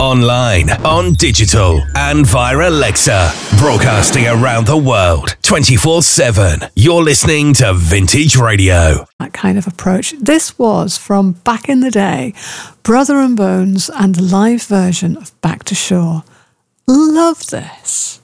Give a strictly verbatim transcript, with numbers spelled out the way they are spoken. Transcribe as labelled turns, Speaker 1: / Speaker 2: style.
Speaker 1: online, on digital, and via Alexa. Broadcasting around the world, twenty-four seven. You're listening to Vintage Radio.
Speaker 2: That kind of approach. This was from back in the day, Brother and Bones and the live version of Back to Shore. Love this.